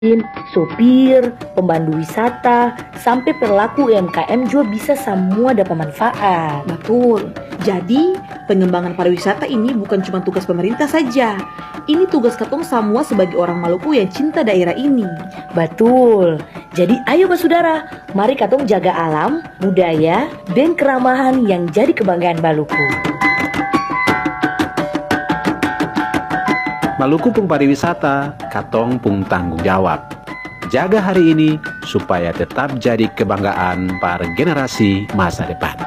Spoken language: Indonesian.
sopir, pemandu wisata, sampai pelaku UMKM juga bisa semua dapat manfaat. Betul. Jadi, pengembangan pariwisata ini bukan cuma tugas pemerintah saja. Ini tugas katong semua sebagai orang Maluku yang cinta daerah ini. Betul. Jadi ayo basudara, mari katong jaga alam, budaya, dan keramahan yang jadi kebanggaan Maluku. Maluku pung pariwisata, katong pung tanggung jawab. Jaga hari ini supaya tetap jadi kebanggaan para generasi masa depan.